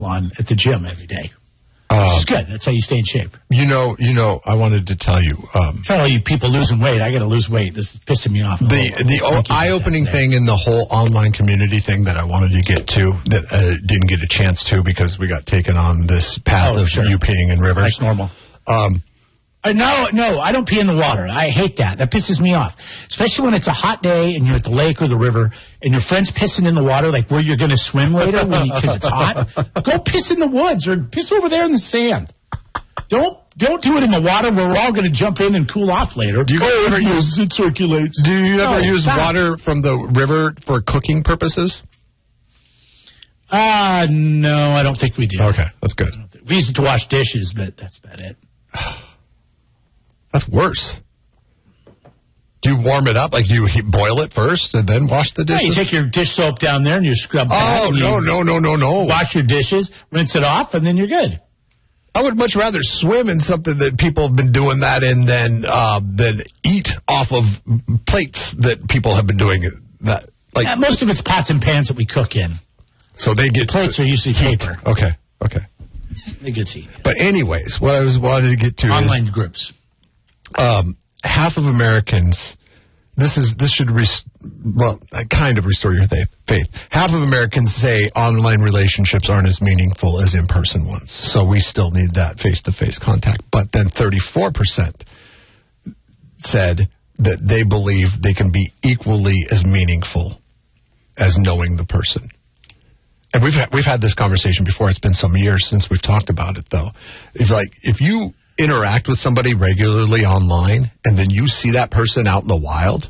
on at the gym every day. Which is good. That's how you stay in shape. You know, I wanted to tell you. Try all you people losing weight. I got to lose weight. This is pissing me off. The eye-opening thing in the whole online community thing that I wanted to get to that didn't get a chance to because we got taken on this path of you peeing in rivers. Like normal. No, I don't pee in the water. I hate that. That pisses me off. Especially when it's a hot day and you're at the lake or the river and your friend's pissing in the water, like where you're going to swim later because it's hot. Go piss in the woods or piss over there in the sand. Don't do it in the water where we're all going to jump in and cool off later. Do you ever use it circulates? Do you ever use water from the river for cooking purposes? No, I don't think we do. Okay, that's good. We use it to wash dishes, but that's about it. That's worse. Do you warm it up? Like you boil it first and then wash the dishes? Yeah, you take your dish soap down there and you scrub that. Oh, no. Wash your dishes, rinse it off, and then you're good. I would much rather swim in something that people have been doing that in than eat off of plates that people have been doing that. Like most of it's pots and pans that we cook in. So they get plates are usually paper. Okay. They get heat. But anyways, what I wanted to get to online groups. Half of Americans, this should kind of restore your faith. Half of Americans say online relationships aren't as meaningful as in-person ones. So we still need that face-to-face contact. But then 34% said that they believe they can be equally as meaningful as knowing the person. And we've had this conversation before. It's been some years since we've talked about it, though. If you interact with somebody regularly online and then you see that person out in the wild,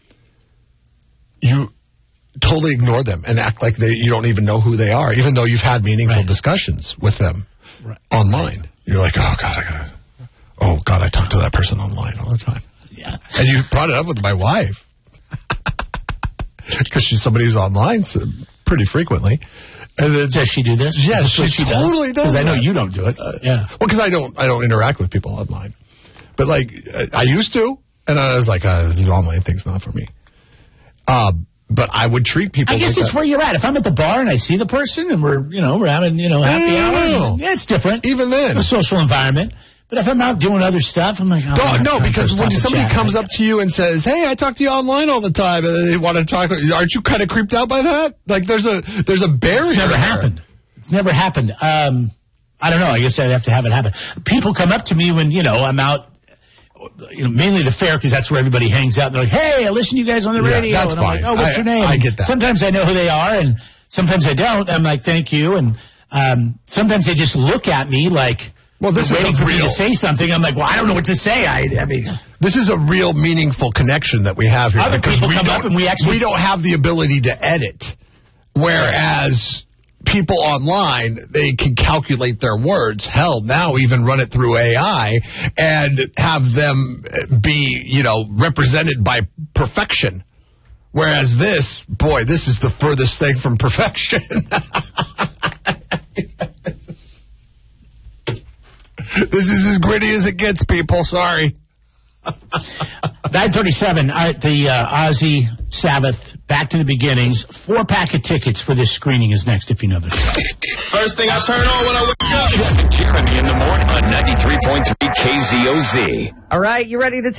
you totally ignore them and act like you don't even know who they are, even though you've had meaningful discussions with them online. You're like, oh God, I talk to that person online all the time. Yeah. And you brought it up with my wife because she's somebody who's online pretty frequently. And then, does she do this? Yes, she totally does. Because I know you don't do it. Yeah. Well, because I don't interact with people online. But I used to, and I was like, this online thing's not for me. But I would treat people. I guess it's where you're at. If I'm at the bar and I see the person and we're having happy hour, it's different. Even then, a social environment. But if I'm out doing other stuff, I'm like, no, because when somebody comes up to you and says, "Hey, I talk to you online all the time," and they want to talk, aren't you kind of creeped out by that? Like, there's a barrier. It's never happened. It's never happened. I don't know. I guess I'd have to have it happen. People come up to me when I'm out. Mainly the fair because that's where everybody hangs out. They're like, "Hey, I listen to you guys on the radio." That's and I'm fine. like, "Oh, what's your name?" I get that. Sometimes I know who they are, and sometimes I don't. I'm like, "Thank you," and sometimes they just look at me like. Well, this is waiting for me to say something. I'm like, well, I don't know what to say. I mean, this is a real meaningful connection that we have here. Other people come up and we don't have the ability to edit, whereas people online, they can calculate their words. Hell, now even run it through AI and have them be, represented by perfection. Whereas this is the furthest thing from perfection. This is as gritty as it gets, people. Sorry. 9:37. The Ozzy Sabbath, Back to the Beginnings. 4-pack of tickets for this screening is next, if you know this. First thing I turn on when I wake up. Jeff and Jeremy in the morning on 93.3 KZOZ. All right, you ready to